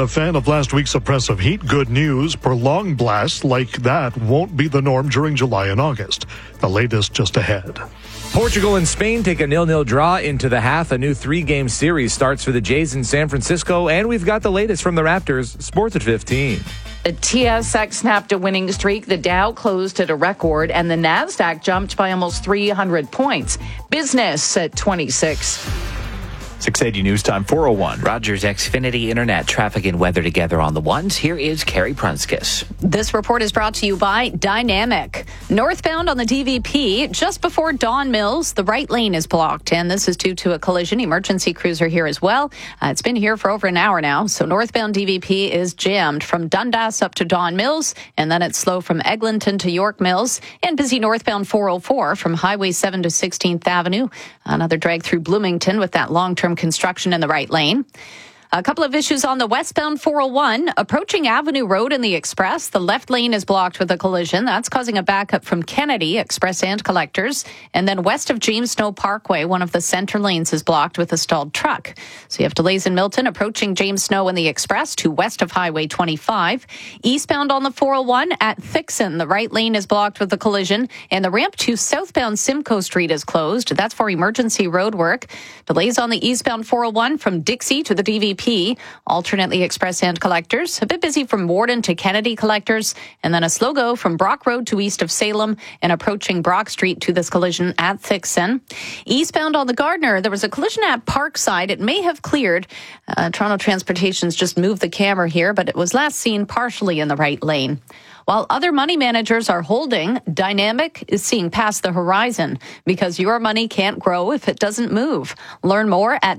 a fan of last week's oppressive heat. Good news, prolonged blasts like that won't be the norm during July and August. The latest just ahead. Portugal and Spain take a 0-0 draw into the half. A new 3-game series starts for the Jays in San Francisco. And we've got the latest from the Raptors. Sports at 15. The TSX snapped a winning streak. The Dow closed at a record, and the NASDAQ jumped by almost 300 points. Business at 26. 680 News Time 4:01. Rogers Xfinity Internet traffic and weather together on the ones. Here is Carrie Prunskis. This report is brought to you by Dynamic. Northbound on the DVP, just before Don Mills, the right lane is blocked, and this is due to a collision. Emergency crews are here as well. It's been here for over an hour now, so northbound DVP is jammed from Dundas up to Don Mills, and then it's slow from Eglinton to York Mills, and busy northbound 404 from Highway 7 to 16th Avenue. Another drag through Bloomington with that long-term construction in the right lane. A couple of issues on the westbound 401. Approaching Avenue Road in the Express, the left lane is blocked with a collision. That's causing a backup from Kennedy, Express and Collectors. And then west of James Snow Parkway, one of the center lanes is blocked with a stalled truck. So you have delays in Milton approaching James Snow in the Express to west of Highway 25. Eastbound on the 401 at Thixon, the right lane is blocked with a collision. And the ramp to southbound Simcoe Street is closed. That's for emergency road work. Delays on the eastbound 401 from Dixie to the DVP. Alternately Express and Collectors. A bit busy from Warden to Kennedy Collectors, and then a slow go from Brock Road to east of Salem and approaching Brock Street to this collision at Thixon. Eastbound on the Gardner, there was a collision at Parkside. It may have cleared. Toronto Transportation's just moved the camera here, but it was last seen partially in the right lane. While other money managers are holding, Dynamic is seeing past the horizon because your money can't grow if it doesn't move. Learn more at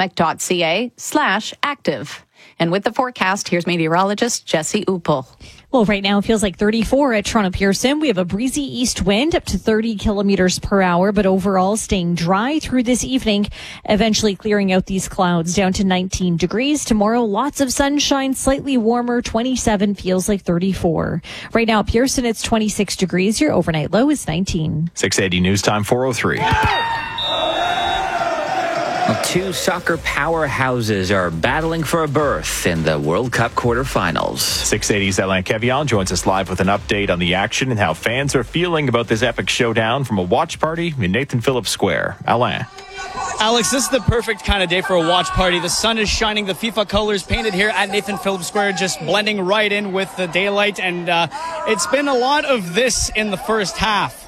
dynamic.ca/active. And with the forecast, here's meteorologist Jesse Uppel. Well, right now it feels like 34 at Toronto Pearson. We have a breezy east wind up to 30 kilometers per hour, but overall staying dry through this evening, eventually clearing out these clouds down to 19 degrees. Tomorrow, lots of sunshine, slightly warmer, 27 feels like 34. Right now at Pearson, it's 26 degrees. Your overnight low is 19. 680 News Time 4:03. Two soccer powerhouses are battling for a berth in the World Cup quarterfinals. 680's Alain Kevian joins us live with an update on the action and how fans are feeling about this epic showdown from a watch party in Nathan Phillips Square. Alain. Alex, this is the perfect kind of day for a watch party. The sun is shining, the FIFA colors painted here at Nathan Phillips Square just blending right in with the daylight, and it's been a lot of this in the first half.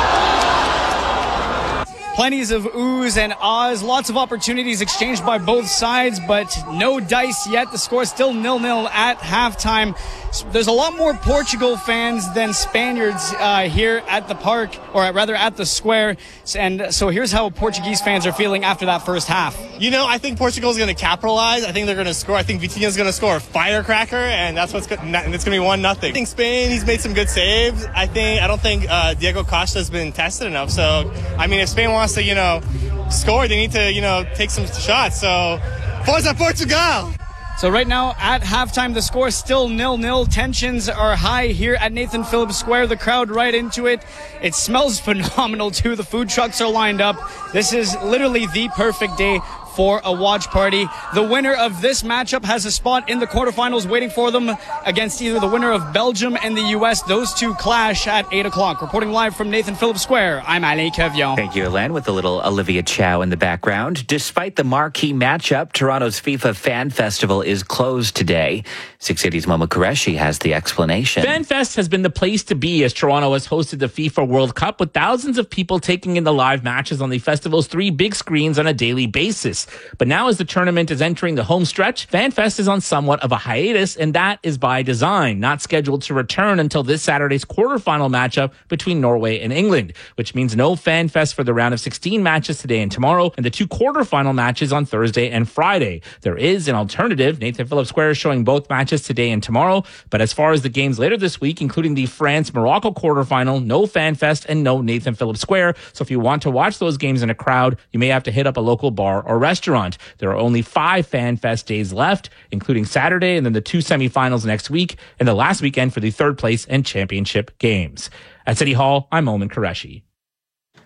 Plenties of oohs and ahs, lots of opportunities exchanged by both sides, but no dice yet. The score is still 0-0 at halftime. There's a lot more Portugal fans than Spaniards here at the park, or rather at the square. And so here's how Portuguese fans are feeling after that first half. You know, I think Portugal is going to capitalize. I think they're going to score. I think Vitinha's going to score a firecracker, and that's what's good. And it's going to be 1-0. I think Spain, he's made some good saves. I don't think Diego Costa has been tested enough. So, I mean, if Spain wants to, score, they need to, take some shots. So, Forza Portugal! So right now at halftime, the score is still 0-0. Tensions are high here at Nathan Phillips Square. The crowd right into it. It smells phenomenal too. The food trucks are lined up. This is literally the perfect day for a watch party. The winner of this matchup has a spot in the quarterfinals waiting for them against either the winner of Belgium and the U.S. Those two clash at 8 o'clock. Reporting live from Nathan Phillips Square, I'm Alain Kevian. Thank you, Alain, with a little Olivia Chow in the background. Despite the marquee matchup, Toronto's FIFA Fan Festival is closed today. 680's Momo Qureshi has the explanation. FanFest has been the place to be as Toronto has hosted the FIFA World Cup, with thousands of people taking in the live matches on the festival's 3 big screens on a daily basis. But now as the tournament is entering the home stretch, FanFest is on somewhat of a hiatus, and that is by design, not scheduled to return until this Saturday's quarterfinal matchup between Norway and England, which means no FanFest for the round of 16 matches today and tomorrow, and the 2 quarterfinal matches on Thursday and Friday. There is an alternative. Nathan Phillips Square is showing both matches today and tomorrow, but as far as the games later this week, including the France-Morocco quarterfinal, no FanFest and no Nathan Phillips Square. So if you want to watch those games in a crowd, you may have to hit up a local bar or restaurant. There are only 5 FanFest days left, including Saturday and then the 2 semifinals next week, and the last weekend for the 3rd place and championship games. At City Hall, I'm Momin Qureshi.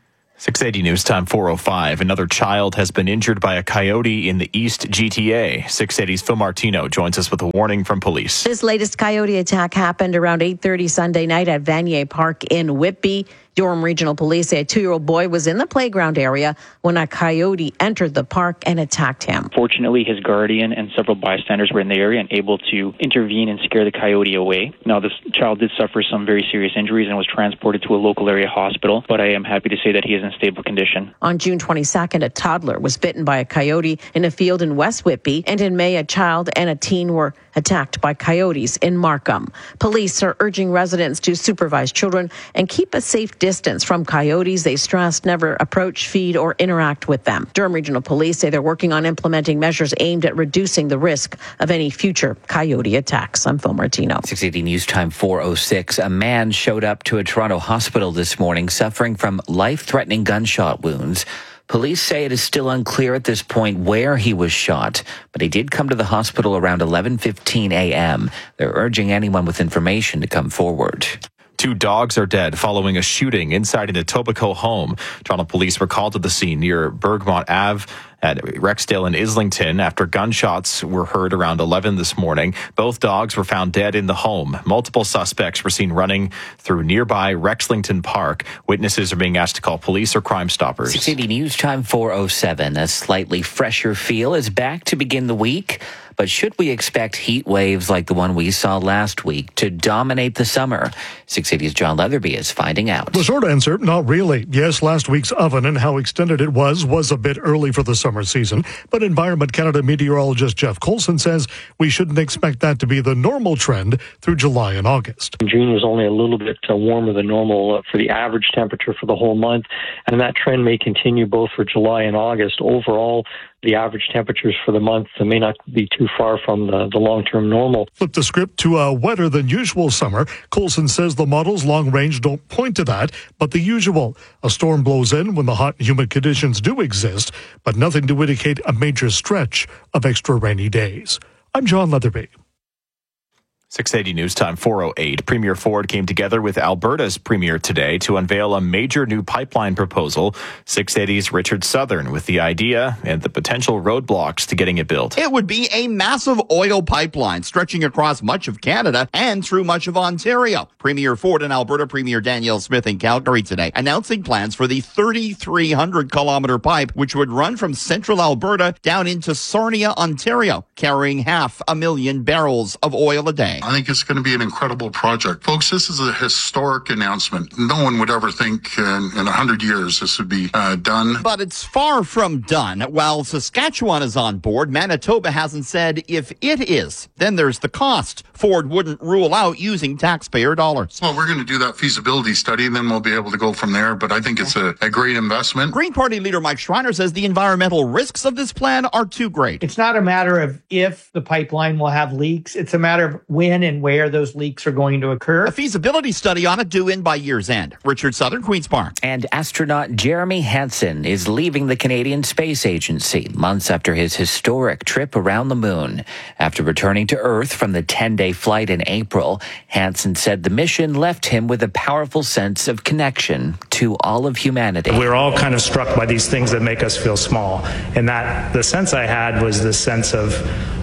680 News Time 4:05. Another child has been injured by a coyote in the East GTA. 680's Phil Martino joins us with a warning from police. This latest coyote attack happened around 8:30 Sunday night at Vanier Park in Whitby. Durham Regional Police say a 2-year-old boy was in the playground area when a coyote entered the park and attacked him. Fortunately, his guardian and several bystanders were in the area and able to intervene and scare the coyote away. Now, this child did suffer some very serious injuries and was transported to a local area hospital, but I am happy to say that he is in stable condition. On June 22nd, a toddler was bitten by a coyote in a field in West Whitby, and in May, a child and a teen were attacked by coyotes in Markham. Police are urging residents to supervise children and keep a safe distance from coyotes. They stress never approach, feed, or interact with them. Durham Regional Police say they're working on implementing measures aimed at reducing the risk of any future coyote attacks. I'm Phil Martino. 680 News Time 4:06. A man showed up to a Toronto hospital this morning suffering from life-threatening gunshot wounds. Police say it is still unclear at this point where he was shot, but he did come to the hospital around 11:15 a.m. They're urging anyone with information to come forward. 2 dogs are dead following a shooting inside an Etobicoke home. Toronto police were called to the scene near Bergmont Ave at Rexdale and Islington after gunshots were heard around 11 this morning. Both dogs were found dead in the home. Multiple suspects were seen running through nearby Rexlington Park. Witnesses are being asked to call police or Crime Stoppers. 680 News Time 4:07. A slightly fresher feel is back to begin the week. But should we expect heat waves like the one we saw last week to dominate the summer? 680's John Leatherby is finding out. The short answer, not really. Yes, last week's oven and how extended it was a bit early for the summer season. But Environment Canada meteorologist Jeff Coulson says we shouldn't expect that to be the normal trend through July and August. June was only a little bit warmer than normal for the average temperature for the whole month, and that trend may continue both for July and August. Overall, the average temperatures for the month may not be too far from the long-term normal. Flip the script to a wetter than usual summer. Coulson says the models long range don't point to that, but the usual. A storm blows in when the hot and humid conditions do exist, but nothing to indicate a major stretch of extra rainy days. I'm John Leatherby. 680 News Time 4:08. Premier Ford came together with Alberta's Premier today to unveil a major new pipeline proposal. 680's Richard Southern with the idea and the potential roadblocks to getting it built. It would be a massive oil pipeline stretching across much of Canada and through much of Ontario. Premier Ford and Alberta Premier Danielle Smith in Calgary today announcing plans for the 3,300-kilometer pipe, which would run from central Alberta down into Sarnia, Ontario, carrying 500,000 barrels of oil a day. I think it's going to be an incredible project. Folks, this is a historic announcement. No one would ever think in 100 years this would be done. But it's far from done. While Saskatchewan is on board, Manitoba hasn't said if it is. Then there's the cost. Ford wouldn't rule out using taxpayer dollars. Well, we're going to do that feasibility study, and then we'll be able to go from there. But I think it's a great investment. Green Party leader Mike Schreiner says the environmental risks of this plan are too great. It's not a matter of if the pipeline will have leaks. It's a matter of when and where those leaks are going to occur. A feasibility study on it due in by year's end. Richard Southern, Queen's Park. And astronaut Jeremy Hansen is leaving the Canadian Space Agency months after his historic trip around the moon. After returning to Earth from the 10-day flight in April, Hansen said the mission left him with a powerful sense of connection to all of humanity. We're all kind of struck by these things that make us feel small. And that the sense I had was this sense of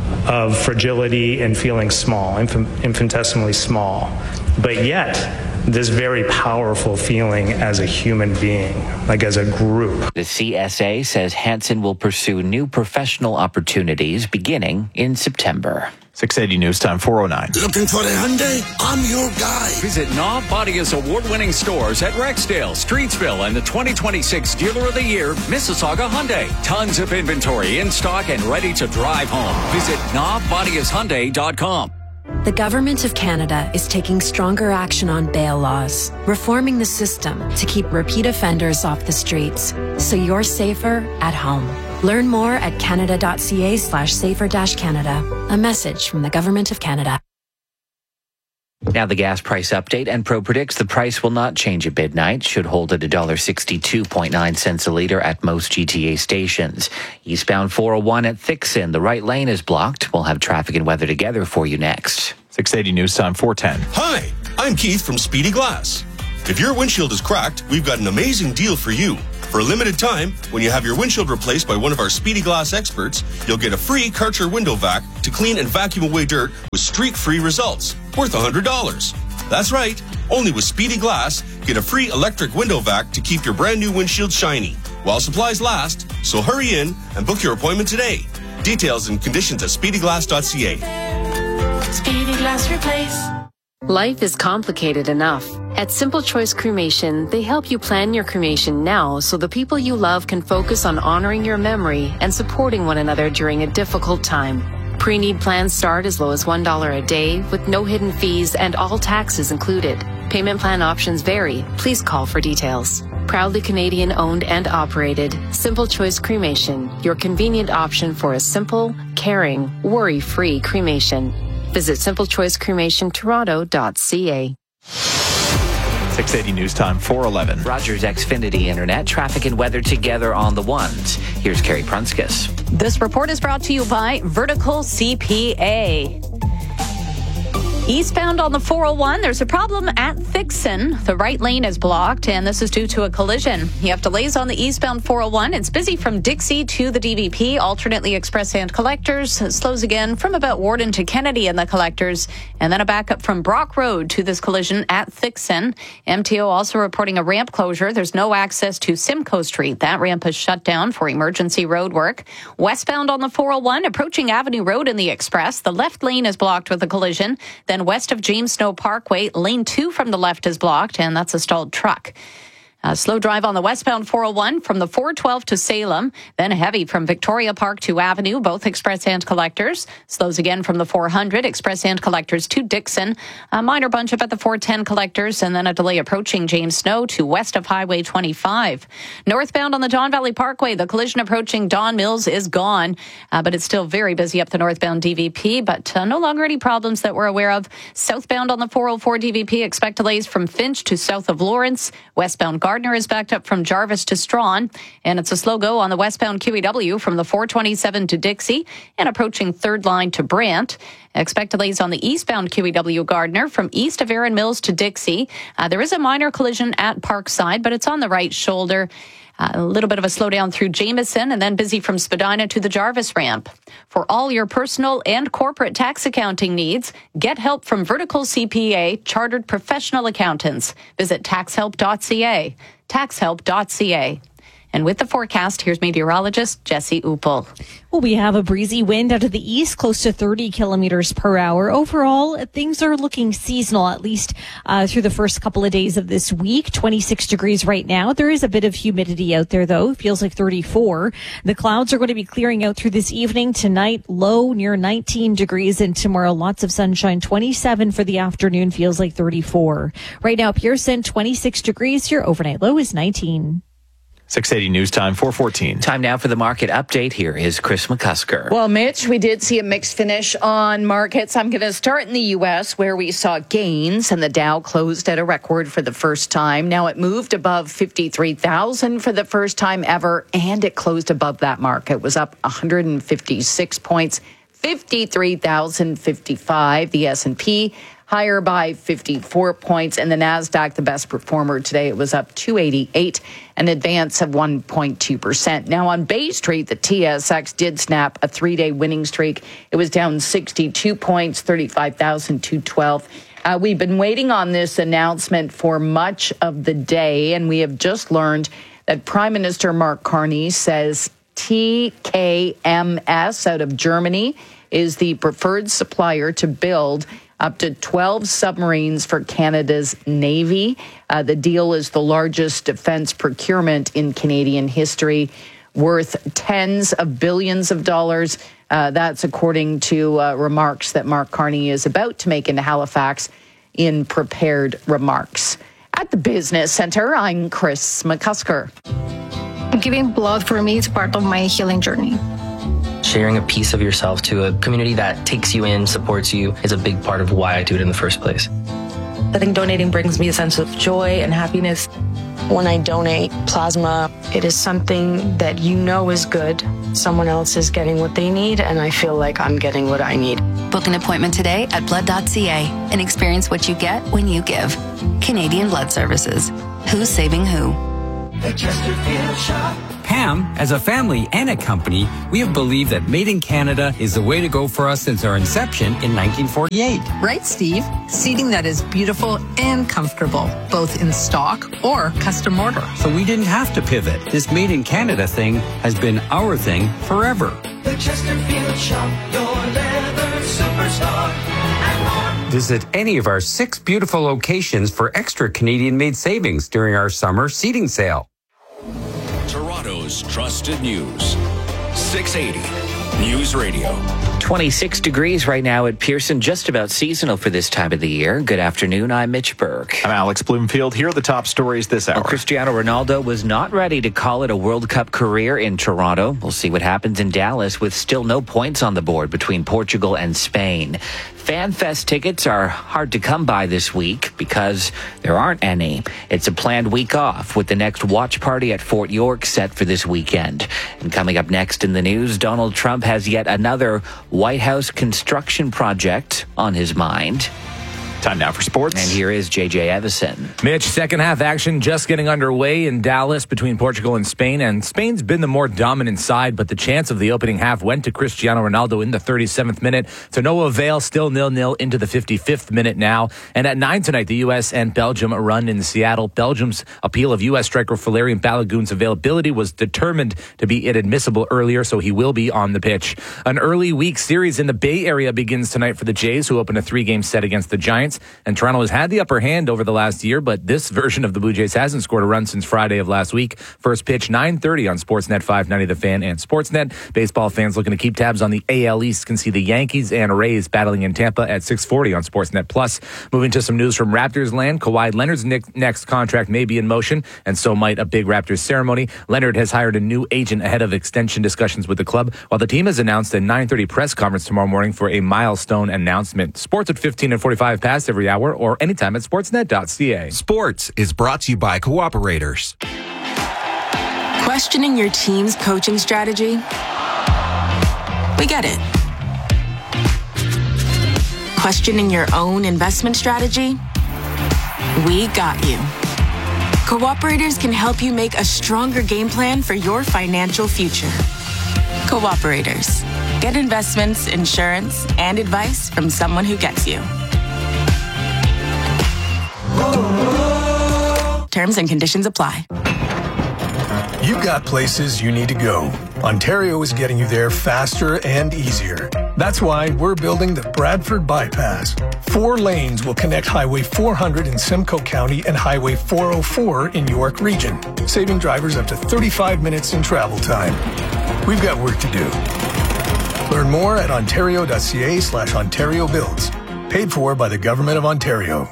fragility and feeling small, infinitesimally small, but yet this very powerful feeling as a human being, like as a group. The CSA says Hansen will pursue new professional opportunities beginning in September. 680 News Time 4:09. Looking for a Hyundai? I'm your guy. Visit Knob Bodia's award-winning stores at Rexdale, Streetsville, and the 2026 Dealer of the Year, Mississauga Hyundai. Tons of inventory in stock and ready to drive home. Visit knobbodiashyundai.com. The Government of Canada is taking stronger action on bail laws, reforming the system to keep repeat offenders off the streets, so you're safer at home. Learn more at canada.ca/safer-canada. A message from the Government of Canada. Now the gas price update. Enpro predicts the price will not change at midnight. Should hold at $1.62.9 a litre at most GTA stations. Eastbound 401 at Thixon. The right lane is blocked. We'll have traffic and weather together for you next. 680 News Time 4:10. Hi, I'm Keith from Speedy Glass. If your windshield is cracked, we've got an amazing deal for you. For a limited time, when you have your windshield replaced by one of our Speedy Glass experts, you'll get a free Karcher window vac to clean and vacuum away dirt with streak-free results, worth $100. That's right, only with Speedy Glass, get a free electric window vac to keep your brand new windshield shiny, while supplies last, so hurry in and book your appointment today. Details and conditions at speedyglass.ca. Speedy Glass Replace. Life is complicated enough. At Simple Choice Cremation, they help you plan your cremation now so the people you love can focus on honoring your memory and supporting one another during a difficult time. Pre-need plans start as low as $1 a day with no hidden fees and all taxes included. Payment plan options vary. Please call for details. Proudly Canadian owned and operated, Simple Choice Cremation, your convenient option for a simple, caring, worry-free cremation. Visit simplechoicecremationtoronto.ca. 680 News Time, 411. Rogers Xfinity Internet, traffic and weather together on the ones. Here's Carrie Prunskis. This report is brought to you by Vertical CPA. Eastbound on the 401, there's a problem at Thixon. The right lane is blocked, and this is due to a collision. You have delays on the eastbound 401. It's busy from Dixie to the DVP, alternately express and collectors. It slows again from about Warden to Kennedy and the collectors, and then a backup from Brock Road to this collision at Thixon. MTO also reporting a ramp closure. There's no access to Simcoe Street. That ramp is shut down for emergency road work. Westbound on the 401, approaching Avenue Road in the express. The left lane is blocked with a collision. Then west of James Snow Parkway, lane 2 from the left is blocked, and that's a stalled truck. Slow drive on the westbound 401 from the 412 to Salem, then heavy from Victoria Park to Avenue, both express and collectors. Slows again from the 400, express and collectors to Dixon. A minor bunch up at the 410 collectors, and then a delay approaching James Snow to west of Highway 25. Northbound on the Don Valley Parkway, the collision approaching Don Mills is gone, but it's still very busy up the northbound DVP, but no longer any problems that we're aware of. Southbound on the 404 DVP, expect delays from Finch to south of Lawrence. Westbound Gardner is backed up from Jarvis to Strawn, and it's a slow go on the westbound QEW from the 427 to Dixie and approaching third line to Brant. Expect delays on the eastbound QEW Gardner from east of Erin Mills to Dixie. There is a minor collision at Parkside, but it's on the right shoulder. A little bit of a slowdown through Jameson, and then busy from Spadina to the Jarvis ramp. For all your personal and corporate tax accounting needs, get help from Vertical CPA, chartered professional accountants. Visit taxhelp.ca. Taxhelp.ca. And with the forecast, here's meteorologist Jesse Uppel. Well, we have a breezy wind out of the east, close to 30 kilometers per hour. Overall, things are looking seasonal, at least through the first couple of days of this week. 26 degrees right now. There is a bit of humidity out there, though. It feels like 34. The clouds are going to be clearing out through this evening. Tonight, low near 19 degrees, and tomorrow, lots of sunshine. 27 for the afternoon, feels like 34. Right now, Pearson, 26 degrees. Your overnight low is 19. 680 News Time, 414. Time now for the market update. Here is Chris McCusker. Well, Mitch, we did see a mixed finish on markets. I'm going to start in the U.S., where we saw gains, and the Dow closed at a record for the first time. Now it moved above 53,000 for the first time ever, and it closed above that mark. It was up 156 points, 53,055. The S&P higher by 54 points, and the NASDAQ, the best performer today, it was up 288, an advance of 1.2%. Now on Bay Street, the TSX did snap a 3-day winning streak. It was down 62 points, 35,212. We've been waiting on this announcement for much of the day, and we have just learned that Prime Minister Mark Carney says TKMS out of Germany is the preferred supplier to build up to 12 submarines for Canada's Navy. The deal is the largest defense procurement in Canadian history, worth tens of billions of dollars. That's according to remarks that Mark Carney is about to make in Halifax in prepared remarks. At the Business Center, I'm Chris McCusker. Giving blood for me is part of my healing journey. Sharing a piece of yourself to a community that takes you in, supports you, is a big part of why I do it in the first place. I think donating brings me a sense of joy and happiness. when I donate plasma. It is something that you know is good. Someone else is getting what they need, and I feel like I'm getting what I need. Book an appointment today at blood.ca and experience what you get when you give. Canadian Blood Services. Who's saving who? The Chesterfield Shop. Pam, as a family and a company, we have believed that Made in Canada is the way to go for us since our inception in 1948. Right, Steve? Seating that is beautiful and comfortable, both in stock or custom order. So we didn't have to pivot. This Made in Canada thing has been our thing forever. The Chesterfield Shop, your leather superstar. Visit any of our 6 beautiful locations for extra Canadian-made savings during our summer seating sale. Toronto's trusted news. 680 News Radio. 26 degrees right now at Pearson, just about seasonal for this time of the year. Good afternoon, I'm Mitch Burke. I'm Alex Bloomfield. Here are the top stories this hour. Well, Cristiano Ronaldo was not ready to call it a World Cup career in Toronto. We'll see what happens in Dallas with still no points on the board between Portugal and Spain. FanFest tickets are hard to come by this week because there aren't any. It's a planned week off with the next watch party at Fort York set for this weekend. And coming up next in the news, Donald Trump has yet another White House construction project on his mind. Time now for sports. And here is JJ Evison. Mitch, second half action just getting underway in Dallas between Portugal and Spain. And Spain's been the more dominant side, but the chance of the opening half went to Cristiano Ronaldo in the 37th minute. To no avail, still 0-0 into the 55th minute now. And at 9 tonight, the U.S. and Belgium run in Seattle. Belgium's appeal of U.S. striker Valerian Balogun's availability was determined to be inadmissible earlier, so he will be on the pitch. An early week series in the Bay Area begins tonight for the Jays, who open a 3-game set against the Giants. And Toronto has had the upper hand over the last year, but this version of the Blue Jays hasn't scored a run since Friday of last week. First pitch, 9:30 on Sportsnet 590 The Fan and Sportsnet. Baseball fans looking to keep tabs on the AL East can see the Yankees and Rays battling in Tampa at 6:40 on Sportsnet Plus. Moving to some news from Raptors land, Kawhi Leonard's next contract may be in motion, and so might a big Raptors ceremony. Leonard has hired a new agent ahead of extension discussions with the club, while the team has announced a 9:30 press conference tomorrow morning for a milestone announcement. Sports at 15 and 45 past every hour or anytime at sportsnet.ca. Sports is brought to you by Cooperators. Questioning your team's coaching strategy? We get it. Questioning your own investment strategy? We got you. Cooperators can help you make a stronger game plan for your financial future. Cooperators. Get investments, insurance, and advice from someone who gets you. Terms and conditions apply. You've got places you need to go. Ontario is getting you there faster and easier. That's why we're building the Bradford Bypass. 4 lanes will connect Highway 400 in Simcoe County and Highway 404 in York Region, saving drivers up to 35 minutes in travel time. We've got work to do. Learn more at ontario.ca/Ontario Builds. Paid for by the Government of Ontario.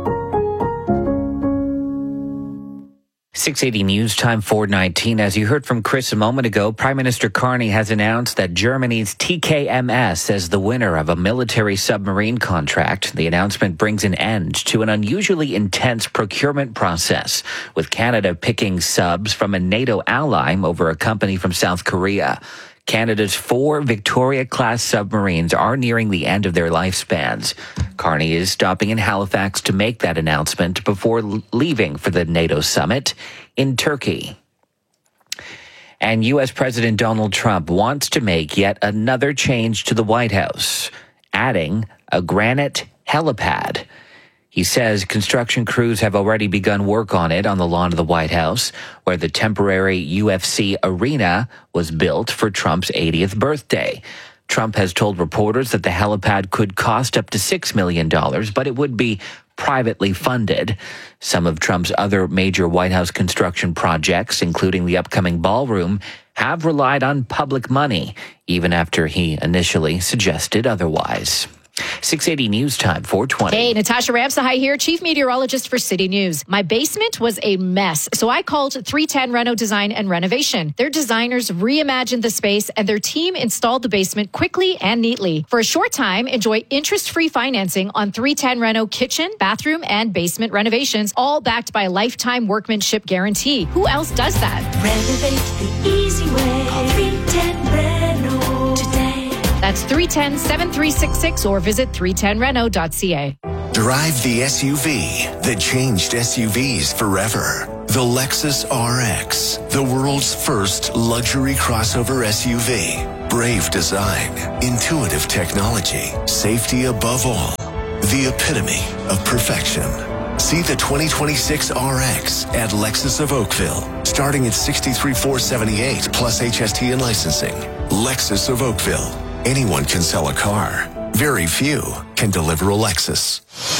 680 News Time 4:19. As you heard from Chris a moment ago, Prime Minister Carney has announced that Germany's TKMS is the winner of a military submarine contract. The announcement brings an end to an unusually intense procurement process, with Canada picking subs from a NATO ally over a company from South Korea. Canada's 4 Victoria-class submarines are nearing the end of their lifespans. Carney is stopping in Halifax to make that announcement before leaving for the NATO summit in Turkey. And U.S. President Donald Trump wants to make yet another change to the White House, adding a granite helipad. He says construction crews have already begun work on it on the lawn of the White House, where the temporary UFC arena was built for Trump's 80th birthday. Trump has told reporters that the helipad could cost up to $6 million, but it would be privately funded. Some of Trump's other major White House construction projects, including the upcoming ballroom, have relied on public money, even after he initially suggested otherwise. 680 News Time, 420. Hey, Natasha Ramsahai here, Chief Meteorologist for City News. My basement was a mess, so I called 310 Reno Design and Renovation. Their designers reimagined the space and their team installed the basement quickly and neatly. For a short time, enjoy interest-free financing on 310 Reno kitchen, bathroom, and basement renovations, all backed by a lifetime workmanship guarantee. Who else does that? Renovate the easy way. Call 310 Reno today. That's 310-7366 or visit 310reno.ca. Drive the SUV that changed SUVs forever. The Lexus RX, the world's first luxury crossover SUV. Brave design, intuitive technology, safety above all. The epitome of perfection. See the 2026 RX at Lexus of Oakville, starting at $63,478 plus HST and licensing. Lexus of Oakville. Anyone can sell a car. Very few can deliver a Lexus.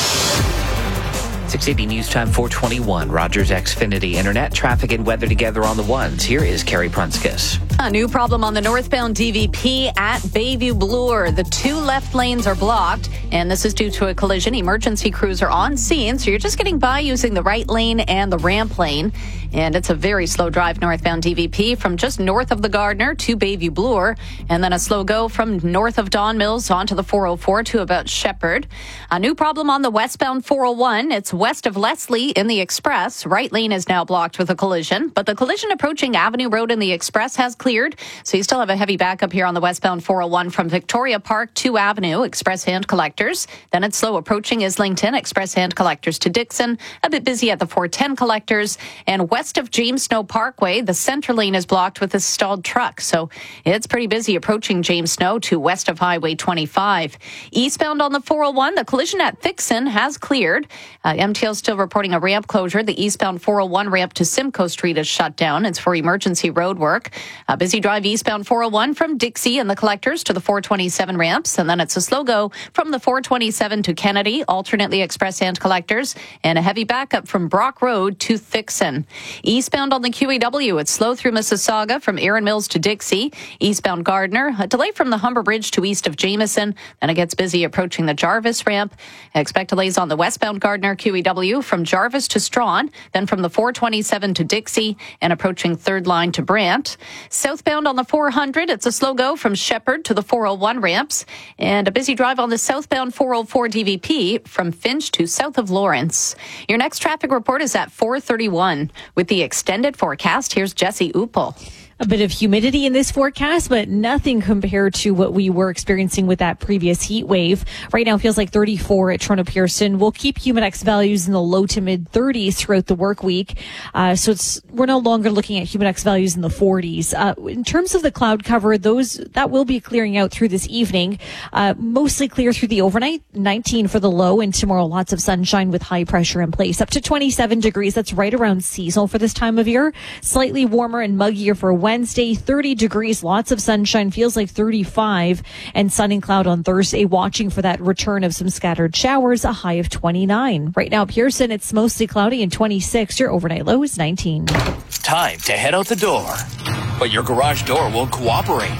680 News Time, 421. Rogers Xfinity Internet, traffic and weather together on the ones. Here is Carrie Prunskis. A new problem on the northbound DVP at Bayview Bloor. The two left lanes are blocked, and this is due to a collision. Emergency crews are on scene, so you're just getting by using the right lane and the ramp lane. And it's a very slow drive northbound DVP from just north of the Gardner to Bayview Bloor, and then a slow go from north of Don Mills onto the 404 to about Shepherd. A new problem on the westbound 401. It's west of Leslie in the Express. Right lane is now blocked with a collision, but the collision approaching Avenue Road in the Express has cleared, so you still have a heavy backup here on the westbound 401 from Victoria Park to Avenue, Express hand collectors. Then it's slow approaching Islington, Express hand collectors to Dixon. A bit busy at the 410 collectors, and west of James Snow Parkway, the center lane is blocked with a stalled truck, so it's pretty busy approaching James Snow to west of Highway 25. Eastbound on the 401, the collision at Thixon has cleared. MTL still reporting a ramp closure. The eastbound 401 ramp to Simcoe Street is shut down. It's for emergency road work. A busy drive eastbound 401 from Dixie and the collectors to the 427 ramps, and then it's a slow go from the 427 to Kennedy, alternately express and collectors, and a heavy backup from Brock Road to Thixon. Eastbound on the QEW, it's slow through Mississauga from Erin Mills to Dixie. Eastbound Gardner, a delay from the Humber Bridge to east of Jameson. Then it gets busy approaching the Jarvis ramp. Expect delays on the westbound Gardner QEW from Jarvis to Strawn, then from the 427 to Dixie and approaching third line to Brant. Southbound on the 400, it's a slow go from Shepherd to the 401 ramps, and a busy drive on the southbound 404 DVP from Finch to south of Lawrence. Your next traffic report is at 4:31. With the extended forecast, here's Jesse Uppel. A bit of humidity in this forecast, but nothing compared to what we were experiencing with that previous heat wave. Right now it feels like 34 at Toronto Pearson. We'll keep Humidex values in the low to mid 30s throughout the work week. So we're no longer looking at Humidex values in the 40s. In terms of the cloud cover, that will be clearing out through this evening. Mostly clear through the overnight, 19 for the low, and tomorrow lots of sunshine with high pressure in place. Up to 27 degrees. That's right around seasonal for this time of year. Slightly warmer and muggier for Wednesday, 30 degrees, lots of sunshine, feels like 35, and sun and cloud on Thursday, watching for that return of some scattered showers, a high of 29. Right now, Pearson, it's mostly cloudy and 26. Your overnight low is 19. Time to head out the door, but your garage door won't cooperate.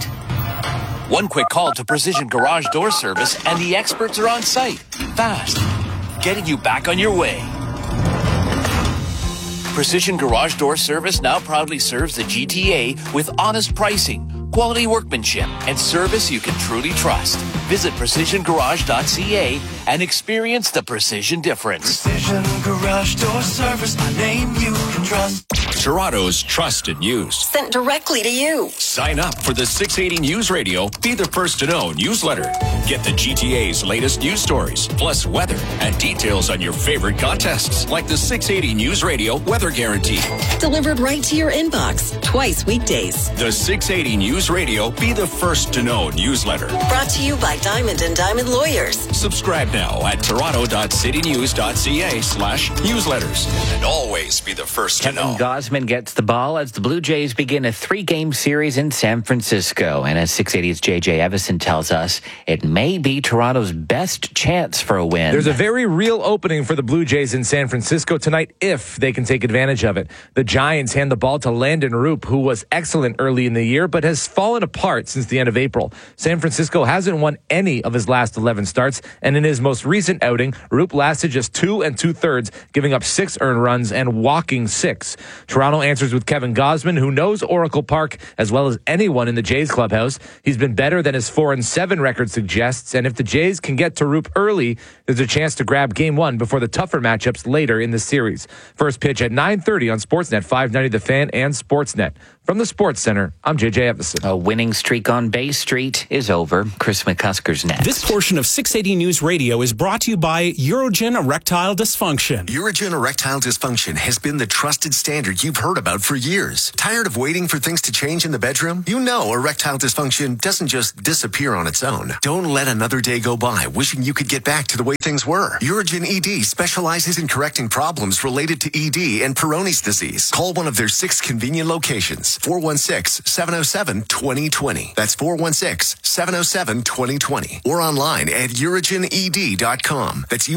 One quick call to Precision Garage Door Service and the experts are on site, fast, getting you back on your way. Precision Garage Door Service now proudly serves the GTA with honest pricing, quality workmanship, and service you can truly trust. Visit precisiongarage.ca and experience the precision difference. Precision Garage Door Service, a name you can trust. Toronto's trusted news. Sent directly to you. Sign up for the 680 News Radio Be the First to Know newsletter. Get the GTA's latest news stories, plus weather and details on your favorite contests, like the 680 News Radio Weather Guarantee. Delivered right to your inbox, twice weekdays. The 680 News Radio Be the First to Know newsletter. Brought to you by Diamond and Diamond Lawyers. Subscribe now at toronto.citynews.ca/newsletters. And always be the first to know. Kevin Gausman gets the ball as the Blue Jays begin a 3-game series in San Francisco. And as 680's JJ Evison tells us, it may be Toronto's best chance for a win. There's a very real opening for the Blue Jays in San Francisco tonight if they can take advantage of it. The Giants hand the ball to Landon Roop, who was excellent early in the year, but has fallen apart since the end of April. San Francisco hasn't won any of his last 11 starts. And in his most recent outing, Roop lasted just 2 2/3, giving up 6 earned runs and walking 6. Toronto answers with Kevin Gausman, who knows Oracle Park as well as anyone in the Jays clubhouse. He's been better than his 4-7 record suggests, and if the Jays can get to Roop early, there's a chance to grab Game 1 before the tougher matchups later in the series. First pitch at 9:30 on Sportsnet 590 The Fan and Sportsnet. From the Sports Center, I'm JJ Evison. A winning streak on Bay Street is over. Chris McCusker's next. This portion of 680 News Radio is brought to you by Urogen Erectile Dysfunction. Urogen Erectile Dysfunction has been the trusted standard you've heard about for years. Tired of waiting for things to change in the bedroom? You know erectile dysfunction doesn't just disappear on its own. Don't let another day go by wishing you could get back to the way things were. Urogen ED specializes in correcting problems related to ED and Peyronie's disease. Call one of their 6 convenient locations. 416-707-2020. That's 416-707-2020. Or online at urogened.com. That's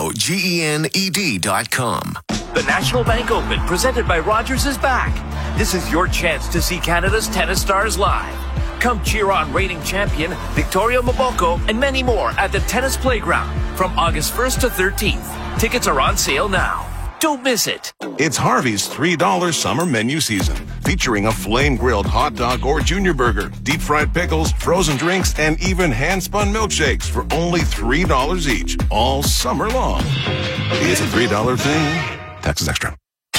UROGENED.com. The National Bank Open, presented by Rogers, is back. This is your chance to see Canada's tennis stars live. Come cheer on reigning champion Victoria Mboko and many more at the Tennis Playground from August 1st to 13th. Tickets are on sale now. Don't miss it. It's Harvey's $3 summer menu season, featuring a flame-grilled hot dog or junior burger, deep-fried pickles, frozen drinks, and even hand-spun milkshakes for only $3 each, all summer long. It's a $3 thing. Taxes extra.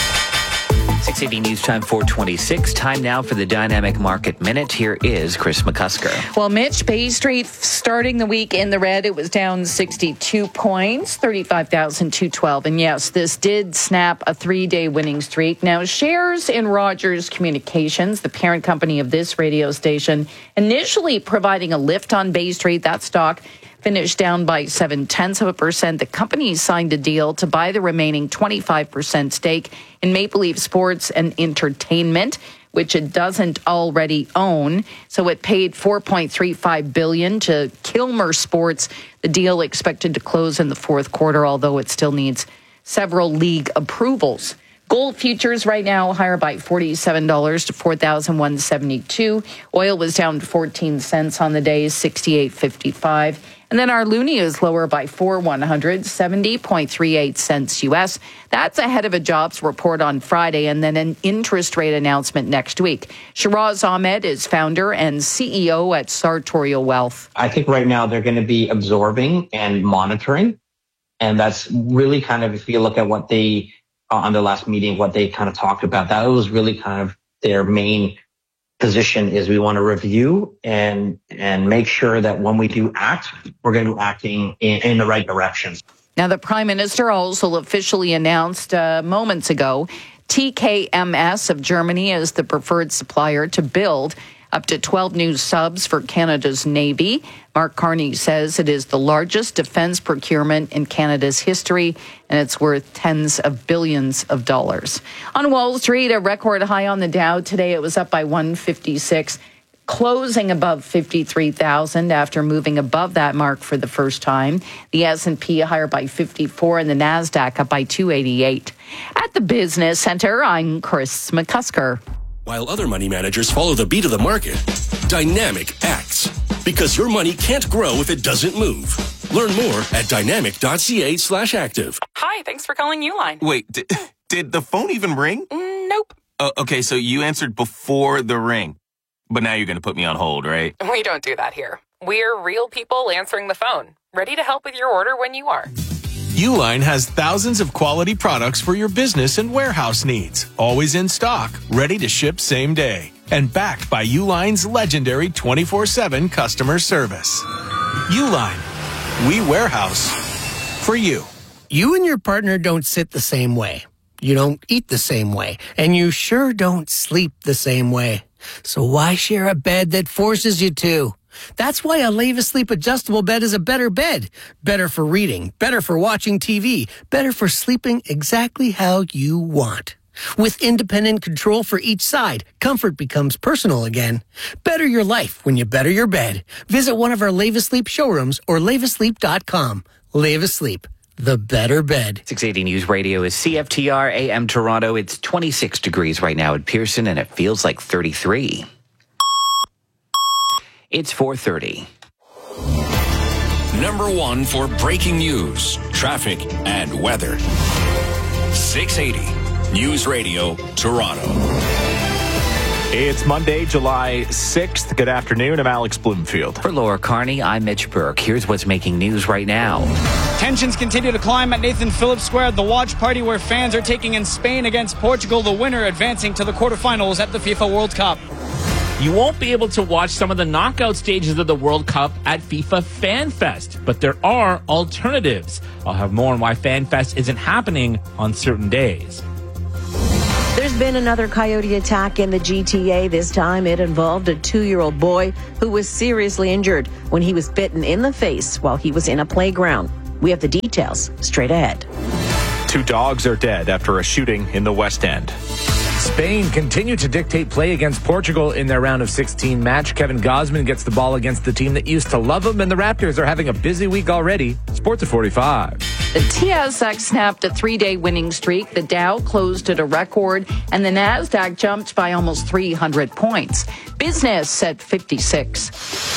680 News Time 426. Time now for the Dynamic Market Minute. Here is Chris McCusker. Well, Mitch, Bay Street starting the week in the red. It was down 62 points, 35,212. And yes, this did snap a 3-day winning streak. Now, shares in Rogers Communications, the parent company of this radio station, initially providing a lift on Bay Street. That stock finished down by 0.7%. The company signed a deal to buy the remaining 25% stake in Maple Leaf Sports and Entertainment, which it doesn't already own. So it paid $4.35 billion to Kilmer Sports. The deal expected to close in the fourth quarter, although it still needs several league approvals. Gold futures right now higher by $47 to $4,172. Oil was down 14 cents on the day, $68.55. And then our loonie is lower by 70.38 cents U.S. That's ahead of a jobs report on Friday and then an interest rate announcement next week. Shiraz Ahmed is founder and CEO at Sartorial Wealth. I think right now they're going to be absorbing and monitoring. And that's really kind of, if you look at what they, on their last meeting, what they kind of talked about, that was really kind of their main position is we want to review and make sure that when we do act, we're going to be acting in the right direction. Now, the Prime Minister also officially announced moments ago TKMS of Germany as the preferred supplier to build up to 12 new subs for Canada's Navy. Mark Carney says it is the largest defense procurement in Canada's history, and it's worth tens of billions of dollars. On Wall Street, a record high on the Dow today. It was up by 156, closing above 53,000 after moving above that mark for the first time. The S&P higher by 54 and the NASDAQ up by 288. At the Business Center, I'm Chris McCusker. While other money managers follow the beat of the market, Dynamic acts. Because your money can't grow if it doesn't move. Learn more at dynamic.ca/active. Hi, thanks for calling Uline. Wait, did the phone even ring? Nope. Okay, so you answered before the ring. But now you're going to put me on hold, right? We don't do that here. We're real people answering the phone, ready to help with your order when you are. Uline has thousands of quality products for your business and warehouse needs. Always in stock, ready to ship same day. And backed by Uline's legendary 24/7 customer service. Uline, we warehouse for you. You and your partner don't sit the same way. You don't eat the same way. And you sure don't sleep the same way. So why share a bed that forces you to? That's why a Leva Sleep adjustable bed is a better bed. Better for reading, better for watching TV, better for sleeping exactly how you want. With independent control for each side, comfort becomes personal again. Better your life when you better your bed. Visit one of our Leva Sleep showrooms or levasleep.com. Leva Sleep, the better bed. 680 News Radio is CFTR AM Toronto. It's 26 degrees right now at Pearson, and it feels like 33. It's 4:30. #1 for breaking news, traffic, and weather. 680 News Radio, Toronto. It's Monday, July 6th. Good afternoon. I'm Alex Bloomfield. For Laura Carney, I'm Mitch Burke. Here's what's making news right now. Tensions continue to climb at Nathan Phillips Square at the watch party where fans are taking in Spain against Portugal, the winner advancing to the quarterfinals at the FIFA World Cup. You won't be able to watch some of the knockout stages of the World Cup at FIFA Fan Fest, but there are alternatives. I'll have more on why Fan Fest isn't happening on certain days. There's been another coyote attack in the GTA. This time it involved a 2-year-old boy who was seriously injured when he was bitten in the face while he was in a playground. We have the details straight ahead. 2 dogs are dead after a shooting in the West End. Spain continued to dictate play against Portugal in their round of 16 match. Kevin Gosman gets the ball against the team that used to love him, and the Raptors are having a busy week already. Sports at 45. The TSX snapped a 3-day winning streak. The Dow closed at a record, and the NASDAQ jumped by almost 300 points. Business at 56.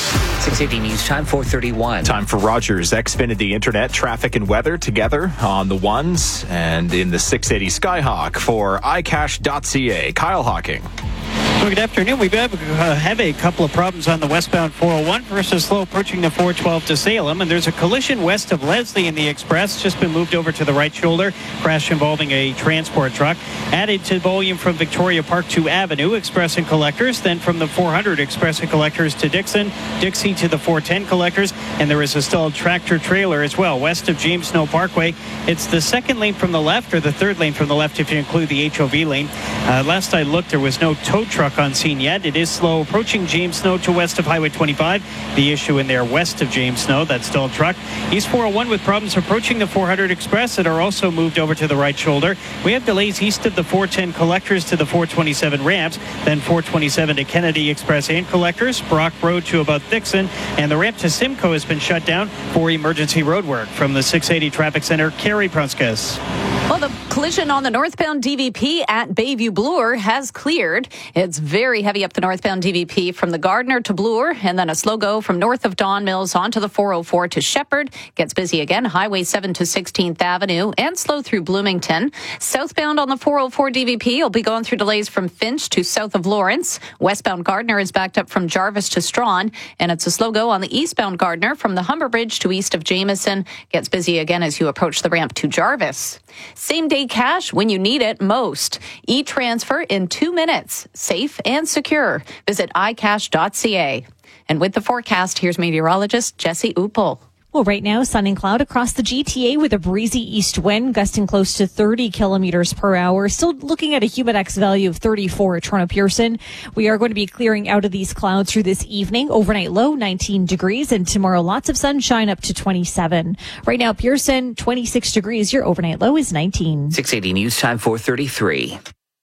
680 News Time, 4:31. Time for Rogers Xfinity Internet, traffic and weather together on the ones and in the 680 Skyhawk for iCash.ca. Kyle Hawking. Well, good afternoon. We have a couple of problems on the westbound 401. First is slow approaching the 412 to Salem, and there's a collision west of Leslie in the Express. Just been moved over to the right shoulder. Crash involving a transport truck. Added to volume from Victoria Park to Avenue, Express and Collectors. Then from the 400 Express and Collectors to Dixon, Dixie to the 410 Collectors. And there is a stalled tractor trailer as well west of James Snow Parkway. It's the second lane from the left, or the third lane from the left if you include the HOV lane. Last I looked, there was no tow truck on scene yet. It is slow approaching James Snow to west of Highway 25. The issue in there west of James Snow, that stalled truck. East 401 with problems approaching the 400 Express that are also moved over to the right shoulder. We have delays east of the 410 Collectors to the 427 ramps, then 427 to Kennedy Express and Collectors, Brock Road to about Dixon, and the ramp to Simcoe has been shut down for emergency road work. From the 680 Traffic Center, Carrie Pruskas. Well, the collision on the northbound DVP at Bayview Bloor has cleared. It's very heavy up the northbound DVP from the Gardner to Bloor, and then a slow go from north of Don Mills onto the 404 to Shepherd. Gets busy again, Highway 7 to 16th Avenue, and slow through Bloomington. Southbound on the 404 DVP will be going through delays from Finch to south of Lawrence. Westbound Gardner is backed up from Jarvis to Strawn, and it's a slow go on the eastbound Gardner from the Humber Bridge to east of Jameson. Gets busy again as you approach the ramp to Jarvis. Same-day cash when you need it most. E-transfer in 2 minutes. Safe and secure. Visit iCash.ca. And with the forecast, here's meteorologist Jesse Uppel. Well, right now, sun and cloud across the GTA with a breezy east wind gusting close to 30 kilometers per hour. Still looking at a Humidex value of 34 at Toronto Pearson. We are going to be clearing out of these clouds through this evening. Overnight low, 19 degrees. And tomorrow, lots of sunshine up to 27. Right now, Pearson, 26 degrees. Your overnight low is 19. 680 News Time, 4:33.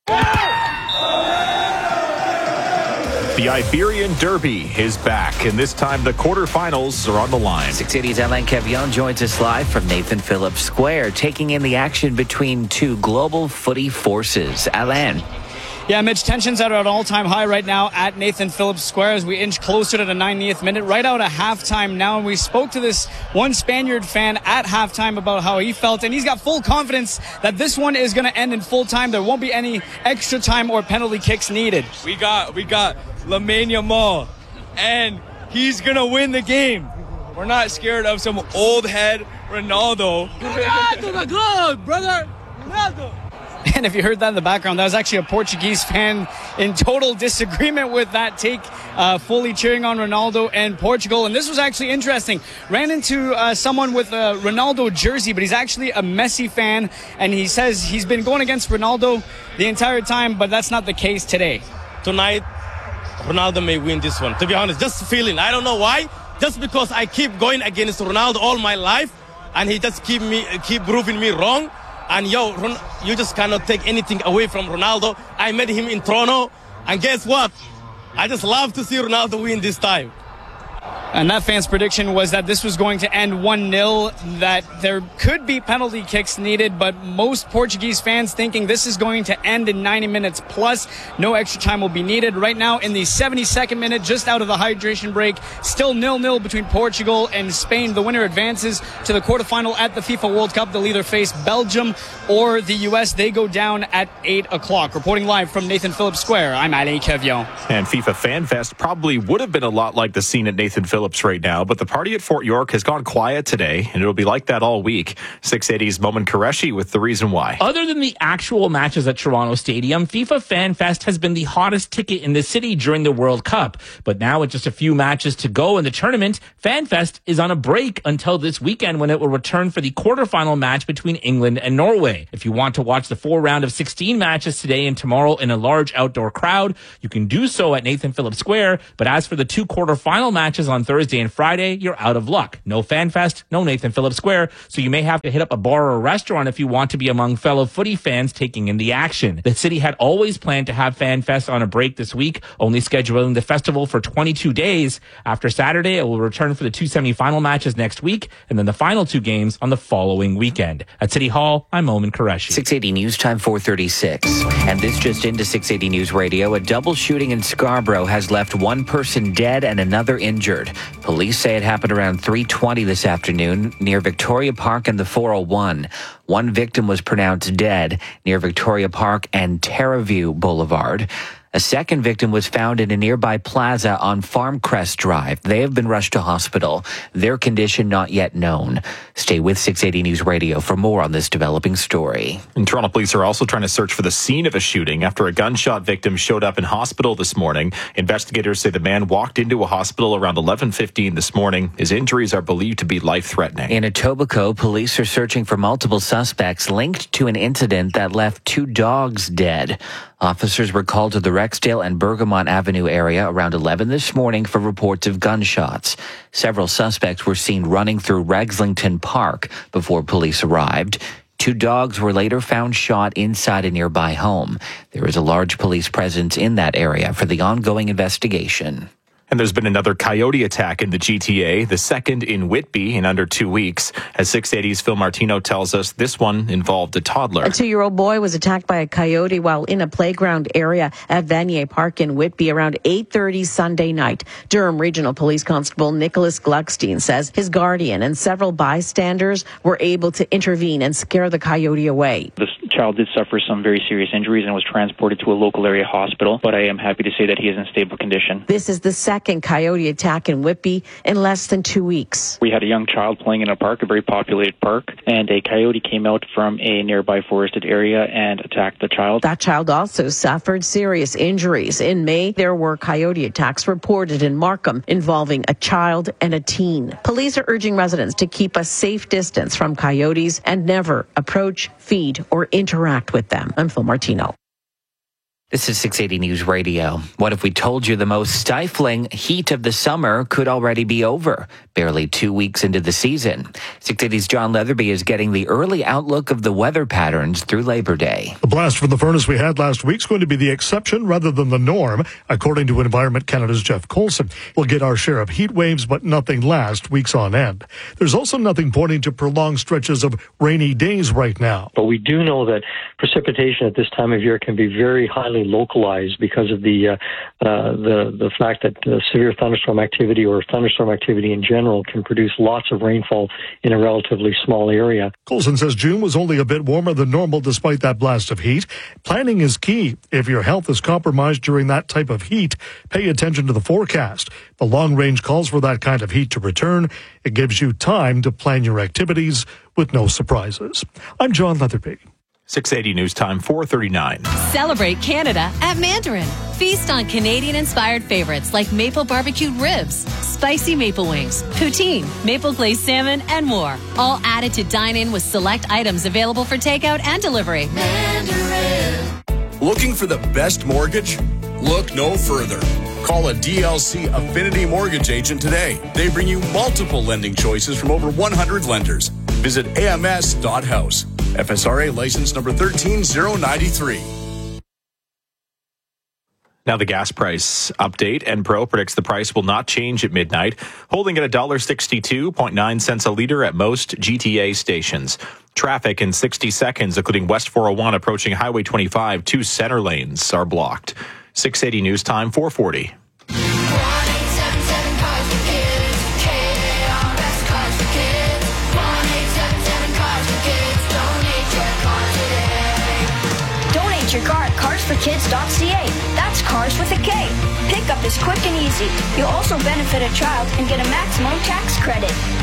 The Iberian Derby is back, and this time the quarterfinals are on the line. 680's Alain Cavillon joins us live from Nathan Phillips Square, taking in the action between two global footy forces. Alain. Yeah, Mitch, tensions are at an all-time high right now at Nathan Phillips Square as we inch closer to the 90th minute, right out of halftime now. And we spoke to this one Spaniard fan at halftime about how he felt, and he's got full confidence that this one is going to end in full time. There won't be any extra time or penalty kicks needed. We got Lamine Yamal, and he's going to win the game. We're not scared of some old head Ronaldo. Ronaldo the God, brother. Ronaldo. And if you heard that in the background, that was actually a Portuguese fan in total disagreement with that take, fully cheering on Ronaldo and Portugal. And this was actually interesting. Ran into someone with a Ronaldo jersey, but he's actually a Messi fan. And he says he's been going against Ronaldo the entire time, but that's not the case today. Tonight, Ronaldo may win this one. To be honest, just feeling. I don't know why. Just because I keep going against Ronaldo all my life, and he just keep proving me wrong. And you just cannot take anything away from Ronaldo. I met him in Toronto, and guess what? I just love to see Ronaldo win this time. And that fan's prediction was that this was going to end 1-0, that there could be penalty kicks needed, but most Portuguese fans thinking this is going to end in 90 minutes plus. No extra time will be needed. Right now in the 72nd minute, just out of the hydration break, still 0-0 between Portugal and Spain. The winner advances to the quarterfinal at the FIFA World Cup. They'll either face Belgium or the U.S. They go down at 8 o'clock. Reporting live from Nathan Phillips Square, I'm Alain Kevion. And FIFA Fan Fest probably would have been a lot like the scene at Nathan Phillips right now, but the party at Fort York has gone quiet today, and it'll be like that all week. 680's Momin Qureshi with the reason why. Other than the actual matches at Toronto Stadium, FIFA Fan Fest has been the hottest ticket in the city during the World Cup. But now with just a few matches to go in the tournament, Fan Fest is on a break until this weekend when it will return for the quarterfinal match between England and Norway. If you want to watch the 4 round of 16 matches today and tomorrow in a large outdoor crowd, you can do so at Nathan Phillips Square. But as for the 2 quarterfinal matches on Thursday and Friday, you're out of luck. No Fan Fest, no Nathan Phillips Square, so you may have to hit up a bar or a restaurant if you want to be among fellow footy fans taking in the action. The city had always planned to have Fan Fest on a break this week, only scheduling the festival for 22 days. After Saturday, it will return for the 2 semi-final matches next week, and then the final 2 games on the following weekend. At City Hall, I'm Momin Qureshi. 680 News Time 4:36. And this just into 680 News Radio. A double shooting in Scarborough has left one person dead and another injured. Police say it happened around 3:20 this afternoon near Victoria Park and the 401. One victim was pronounced dead near Victoria Park and Terraview Boulevard. A second victim was found in a nearby plaza on Farmcrest Drive. They have been rushed to hospital. Their condition not yet known. Stay with 680 News Radio for more on this developing story. And Toronto police are also trying to search for the scene of a shooting after a gunshot victim showed up in hospital this morning. Investigators say the man walked into a hospital around 11:15 this morning. His injuries are believed to be life-threatening. In Etobicoke, police are searching for multiple suspects linked to an incident that left 2 dogs dead. Officers were called to the Rexdale and Bergamot Avenue area around 11 this morning for reports of gunshots. Several suspects were seen running through Regslington Park before police arrived. 2 dogs were later found shot inside a nearby home. There is a large police presence in that area for the ongoing investigation. And there's been another coyote attack in the GTA, the second in Whitby in under 2 weeks. As 680's Phil Martino tells us, this one involved a toddler. A 2-year-old boy was attacked by a coyote while in a playground area at Vanier Park in Whitby around 8:30 Sunday night. Durham Regional Police Constable Nicholas Gluckstein says his guardian and several bystanders were able to intervene and scare the coyote away. This child did suffer some very serious injuries and was transported to a local area hospital, but I am happy to say that he is in stable condition. This is the second coyote attack in Whitby in less than 2 weeks. We had a young child playing in a park, a very populated park, and a coyote came out from a nearby forested area and attacked the child. That child also suffered serious injuries. In May, there were coyote attacks reported in Markham involving a child and a teen. Police are urging residents to keep a safe distance from coyotes and never approach, feed, or interact with them. I'm Phil Martino. This is 680 News Radio. What if we told you the most stifling heat of the summer could already be over? Barely 2 weeks into the season. 680's John Leatherby is getting the early outlook of the weather patterns through Labor Day. The blast from the furnace we had last week is going to be the exception rather than the norm, according to Environment Canada's Jeff Coulson. We'll get our share of heat waves, but nothing lasts weeks on end. There's also nothing pointing to prolonged stretches of rainy days right now. But we do know that precipitation at this time of year can be very highly localized because of the fact that severe thunderstorm activity or thunderstorm activity in general can produce lots of rainfall in a relatively small area. Coulson says June was only a bit warmer than normal despite that blast of heat. Planning is key. If your health is compromised during that type of heat, pay attention to the forecast. The long range calls for that kind of heat to return. It gives you time to plan your activities with no surprises. I'm John Leatherby. 680 News Time 4:39. Celebrate Canada at Mandarin. Feast on Canadian-inspired favorites like maple barbecued ribs, spicy maple wings, poutine, maple glazed salmon, and more. All added to dine in with select items available for takeout and delivery. Mandarin. Looking for the best mortgage? Look no further. Call a DLC Affinity Mortgage agent today. They bring you multiple lending choices from over 100 lenders. Visit ams.house. FSRA license number 13093. Now the gas price update. Enpro predicts the price will not change at midnight, holding at $1.62.9 a litre at most GTA stations. Traffic in 60 seconds, including West 401 approaching Highway 25. 2 center lanes are blocked. 680 News Time, 440. Your car at carsforkids.ca. That's cars with a K. Pickup is quick and easy. You'll also benefit a child and get a maximum tax credit.